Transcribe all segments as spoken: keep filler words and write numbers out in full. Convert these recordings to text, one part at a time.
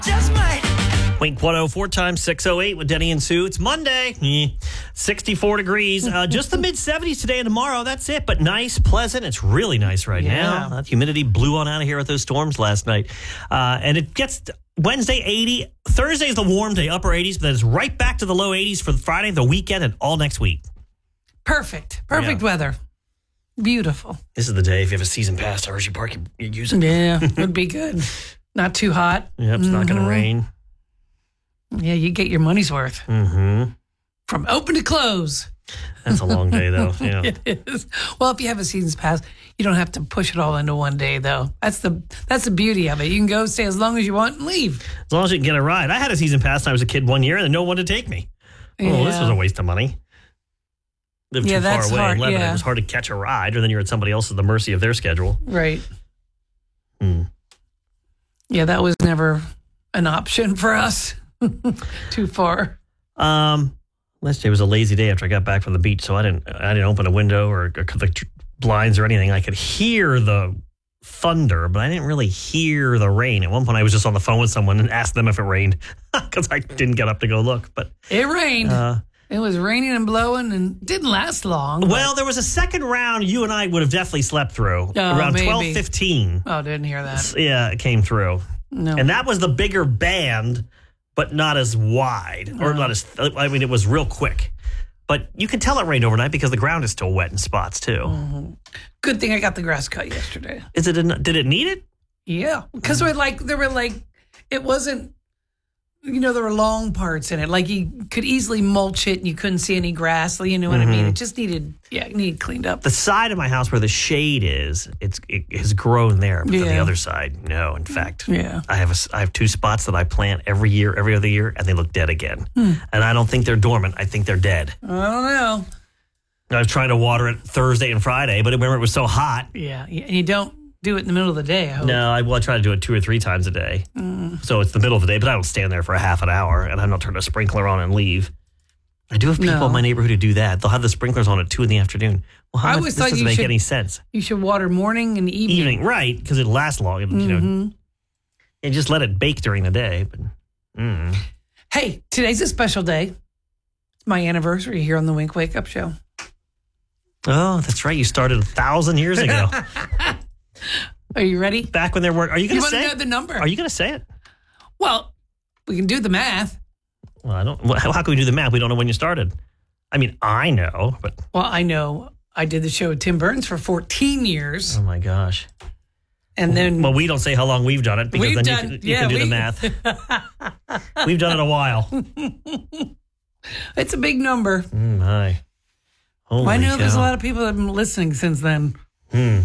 Just might. Wink one oh four times six oh eight with Denny and Sue. It's Monday. Eh, sixty-four degrees. Uh, just the mid seventies today and tomorrow. That's it. But nice, pleasant. It's really nice right Yeah. now. That humidity blew on out of here with those storms last night. Uh, and it gets Wednesday eighty. Thursday's the warm day, upper eighties. But then it's right back to the low eighties for Friday, the weekend, and all next week. Perfect. Perfect Yeah. weather. Beautiful. This is the day if you have a season pass to Hershey Park, you, you use it. Yeah, would be good. Not too hot. Yep, it's not going to rain. Yeah, you get your money's worth. Mm-hmm. From open to close. That's a long day, though. Yeah. It is. Well, if you have a season's pass, you don't have to push it all into one day, though. That's the that's the beauty of it. You can go stay as long as you want and leave. As long as you can get a ride. I had a season pass when I was a kid one year, and no one to take me. Oh, Yeah. this was a waste of money. Lived Yeah, too far that's away hard, in Lebanon. yeah. It was hard to catch a ride, or then you're at somebody else at the mercy of their schedule. Right. Hmm. Yeah, that was never an option for us. Too far. Um, last day was a lazy day after I got back from the beach, so I didn't I didn't open a window or, or the tr- blinds or anything. I could hear the thunder, but I didn't really hear the rain. At one point, I was just on the phone with someone and asked them if it rained because I didn't get up to go look. But It rained. uh, It was raining and blowing and didn't last long. well, there was a second round you and I would have definitely slept through Oh, around maybe. twelve fifteen. Oh, didn't hear that. Yeah, it came through. No. And that was the bigger band, but not as wide or not as, I mean, it was real quick. But you can tell it rained overnight because the ground is still wet in spots too. Mm-hmm. Good thing I got the grass cut yesterday. Is it, en- did it need it? Yeah. Because there were like, there were like, it wasn't, you know, there were long parts in it. Like you could easily mulch it and you couldn't see any grass. You know what I mean? It just needed, yeah, it needed cleaned up. The side of my house where the shade is, it's it has grown there. But on the Yeah. other side, no. In fact, Yeah. I have a s I have two spots that I plant every year, every other year, and they look dead again. Hmm. And I don't think they're dormant. I think they're dead. I don't know. I was trying to water it Thursday and Friday, but remember it was so hot. Yeah. And you don't do it in the middle of the day, I hope. No, I, well, I try to do it two or three times a day. Mm. So it's the middle of the day, but I don't stand there for a half an hour, and I'm not turning a sprinkler on and leave. I do have people No. in my neighborhood who do that. They'll have the sprinklers on at two in the afternoon. Well, how I much, always this thought doesn't you make should- any sense. You should water morning and evening. Evening, right, because it lasts long. You Mm-hmm. know, and just let it bake during the day. But mm. Hey, today's a special day. It's my anniversary here on the Wink Wake Up Show. Oh, that's right. You started a thousand years ago. Are you ready? Back when there weren't. Are you going You to want to say know it? the number? Are you going to say it? Well, we can do the math. Well, I don't. Well, how, how can we do the math? We don't know when you started. I mean, I know, but Well, I know I did the show with Tim Burns for fourteen years. oh my gosh. And then Well, we don't say how long we've done it because We've then done- you, can, you yeah, can do we- the math. We've done it a while. it's a big number. Mm, my. Holy I know there's a cow. lot of people that have been listening since then. Hmm.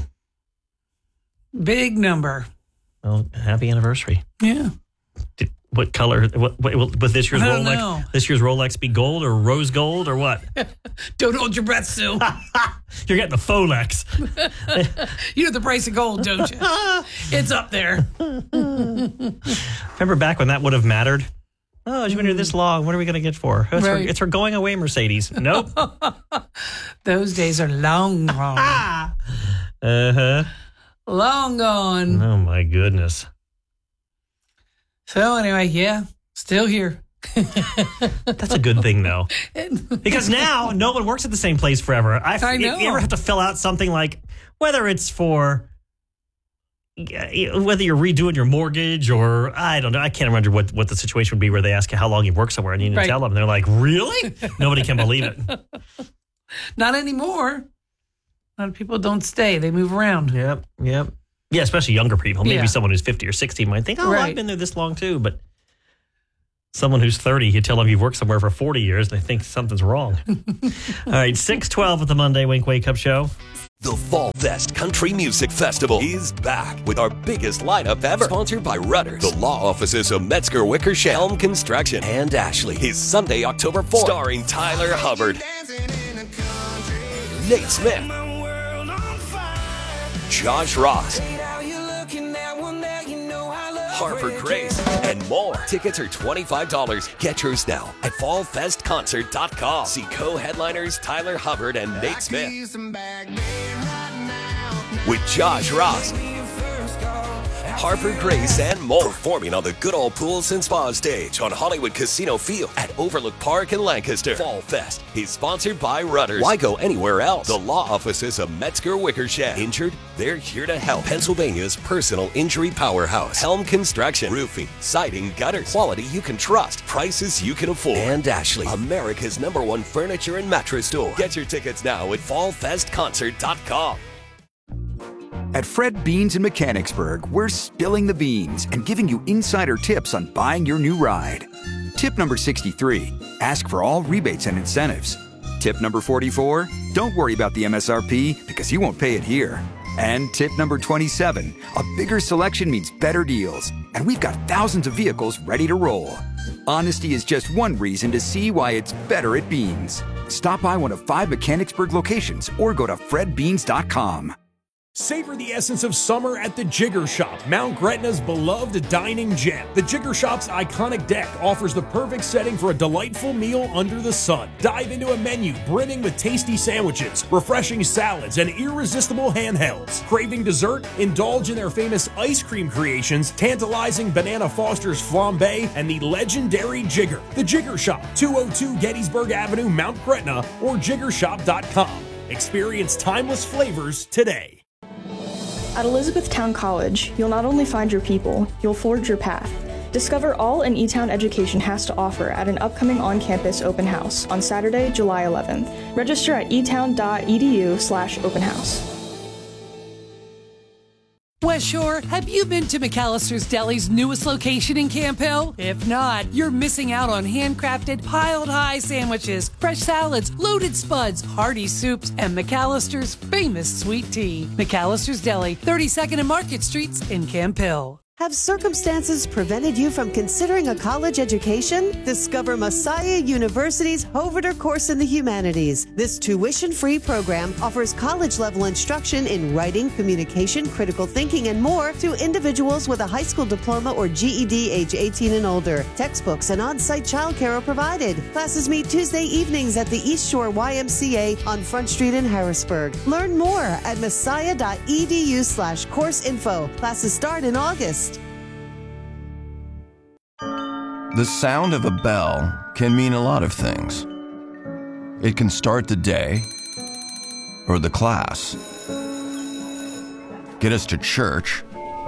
Big number. Well, happy anniversary. Yeah. Did, what color? What, what will with this year's I don't Rolex? know. This year's Rolex be gold or rose gold or what? Don't hold your breath, Sue. You're getting the Folex. You know the price of gold, don't you? It's up there. Remember back when that would have mattered? Oh, she's been here this long. What are we going to get for her? It's, her? Right. it's her going away Mercedes. Nope. Those days are long gone. uh huh. Long gone. Oh my goodness. So anyway, yeah, still here. That's a good thing, though, because now no one works at the same place forever. I, I know. You ever have to fill out something like whether it's for whether you're redoing your mortgage or I don't know. I can't remember what, what the situation would be where they ask you how long you've worked somewhere and you need to Right. tell them. And they're like, really? Nobody can believe it. Not anymore. A lot of people don't stay; they move around. Yep. Yep. Yeah, especially younger people. Maybe Yeah. someone who's fifty or sixty might think, oh, Right. I've been there this long too. But someone who's thirty, you tell them you've worked somewhere for forty years, they think something's wrong. All right, six twelve at the Monday Wink Wake Up Show. The Fall Fest Country Music Festival is back with our biggest lineup ever. Sponsored by Rudders, the law offices of Metzger Wickersham, Helm Construction, and Ashley. Is Sunday, October fourth. Starring Tyler Hubbard, Nate Smith, Josh Ross, Harper Grace, and more. Tickets are twenty-five dollars. Get yours now at fall fest concert dot com. See co-headliners Tyler Hubbard and Nate Smith with Josh Ross, Harper Grace, and more. Performing on the Good Old Pools and Spa stage on Hollywood Casino Field at Overlook Park in Lancaster. Fall Fest is sponsored by Rudders. Why go anywhere else? The law offices of Metzger Wickersham. Injured? They're here to help. Pennsylvania's personal injury powerhouse. Helm Construction. Roofing, siding, gutters. Quality you can trust. Prices you can afford. And Ashley, America's number one furniture and mattress store. Get your tickets now at fall fest concert dot com. At Fred Beans in Mechanicsburg, we're spilling the beans and giving you insider tips on buying your new ride. Tip number sixty-three, ask for all rebates and incentives. Tip number forty-four, don't worry about the M S R P because you won't pay it here. And tip number twenty-seven, a bigger selection means better deals. And we've got thousands of vehicles ready to roll. Honesty is just one reason to see why it's better at Beans. Stop by one of five Mechanicsburg locations or go to fred beans dot com. Savor the essence of summer at the Jigger Shop, Mount Gretna's beloved dining gem. The Jigger Shop's iconic deck offers the perfect setting for a delightful meal under the sun. Dive into a menu brimming with tasty sandwiches, refreshing salads, and irresistible handhelds. Craving dessert? Indulge in their famous ice cream creations, tantalizing Banana Foster's flambe, and the legendary Jigger. The Jigger Shop, two oh two Gettysburg Avenue, Mount Gretna, or jigger shop dot com. Experience timeless flavors today. At Elizabethtown College, you'll not only find your people, you'll forge your path. Discover all an E-Town education has to offer at an upcoming on-campus open house on Saturday, July eleventh. Register at e town dot e d u slash open house. West Shore, have you been to McAllister's Deli's newest location in Camp Hill? If not, you're missing out on handcrafted, piled-high sandwiches, fresh salads, loaded spuds, hearty soups, and McAllister's famous sweet tea. McAllister's Deli, thirty-second and Market Streets in Camp Hill. Have circumstances prevented you from considering a college education? Discover Messiah University's Hoverter course in the humanities. This tuition-free program offers college-level instruction in writing, communication, critical thinking, and more to individuals with a high school diploma or G E D age eighteen and older. Textbooks and on-site childcare are provided. Classes meet Tuesday evenings at the East Shore Y M C A on Front Street in Harrisburg. Learn more at messiah dot e d u slash course info. Classes start in August. The sound of a bell can mean a lot of things. It can start the day or the class, get us to church,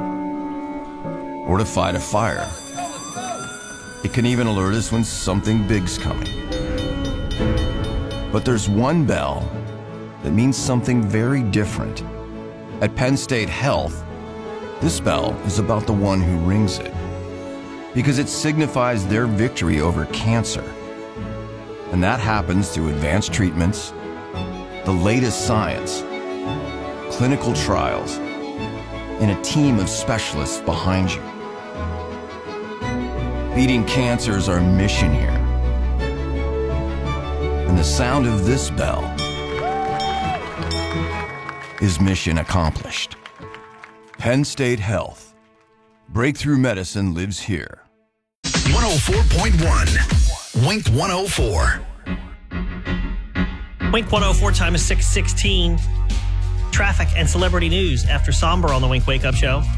or to fight a fire. It can even alert us when something big's coming. But there's one bell that means something very different. At Penn State Health, this bell is about the one who rings it, because it signifies their victory over cancer. And that happens through advanced treatments, the latest science, clinical trials, and a team of specialists behind you. Beating cancer is our mission here. And the sound of this bell is mission accomplished. Penn State Health. Breakthrough medicine lives here. one oh four point one. Wink one oh four. Wink one oh four, time is six sixteen. Traffic and celebrity news after Somber on the Wink Wake Up Show.